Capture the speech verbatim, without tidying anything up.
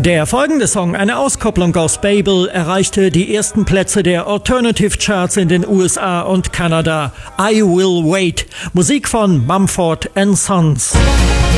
Der folgende Song, eine Auskopplung aus Babel, erreichte die ersten Plätze der Alternative Charts in den U S A und Kanada. I Will Wait, Musik von Mumford and Sons.